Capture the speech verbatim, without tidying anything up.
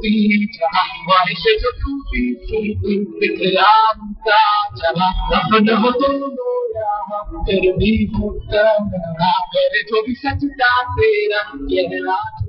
जहाँ ख्वाहिश जो टूटी टूटी बिखराता चला दफन हो दोनों यहाँ फिर भी होता रहा मेरे जो भी सचता तेरा कहना